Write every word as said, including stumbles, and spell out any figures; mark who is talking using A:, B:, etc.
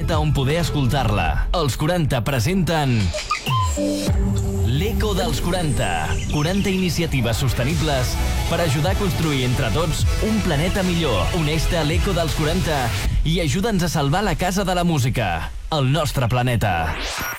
A: quaranta on poder escoltar-la. Els quaranta presenten... L'Eco dels quaranta. quaranta iniciatives sostenibles per ajudar a construir entre tots un planeta millor. Uneix-te a l'Eco dels quaranta i ajuda'ns a salvar la casa de la música, el nostre planeta.